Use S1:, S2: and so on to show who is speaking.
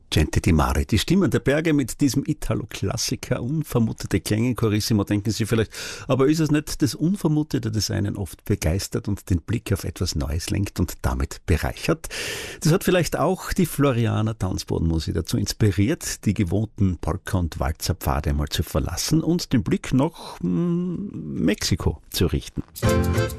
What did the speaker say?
S1: Gente di Mare, die Stimmen der Berge mit diesem Italo-Klassiker, unvermutete Klänge, Chorissimo, denken Sie vielleicht. Aber ist es nicht das Unvermutete, das einen oft begeistert und den Blick auf etwas Neues lenkt und damit bereichert? Das hat vielleicht auch die Floriana Tanzbodenmusik dazu inspiriert, die gewohnten Polka- und Walzerpfade einmal zu verlassen und den Blick nach Mexiko zu richten.